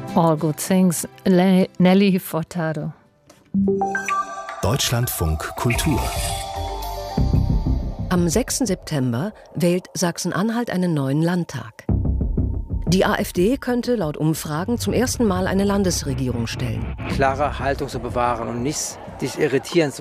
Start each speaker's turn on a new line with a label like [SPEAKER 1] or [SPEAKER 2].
[SPEAKER 1] All Good Things, Nelly Furtado.
[SPEAKER 2] Deutschlandfunk Kultur.
[SPEAKER 3] Am 6. September wählt Sachsen-Anhalt einen neuen Landtag. Die AfD könnte laut Umfragen zum ersten Mal eine Landesregierung stellen.
[SPEAKER 4] Klare Haltung zu bewahren und nicht sich irritieren zu